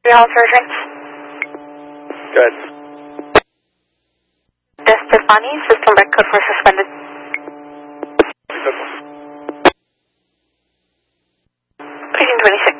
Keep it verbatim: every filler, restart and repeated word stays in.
Real surgery. Good. Stefani, system record for suspended. Precinct twenty-six.